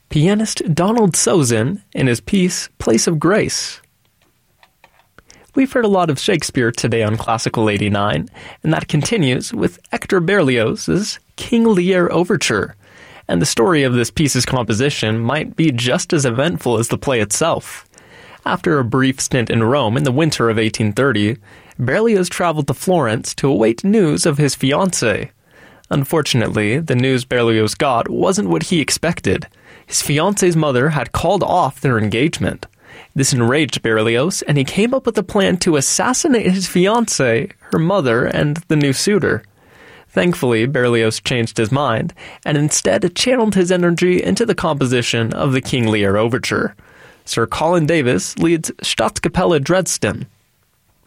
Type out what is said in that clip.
pianist Donald Sozin in his piece Place of Grace. We've heard a lot of Shakespeare today on Classical 89, and that continues with Hector Berlioz's King Lear Overture. And the story of this piece's composition might be just as eventful as the play itself. After a brief stint in Rome in the winter of 1830, Berlioz traveled to Florence to await news of his fiancée. Unfortunately, the news Berlioz got wasn't what he expected. His fiancée's mother had called off their engagement. This enraged Berlioz, and he came up with a plan to assassinate his fiancée, her mother, and the new suitor. Thankfully, Berlioz changed his mind, and instead channeled his energy into the composition of the King Lear Overture. Sir Colin Davis leads Staatskapelle Dresden.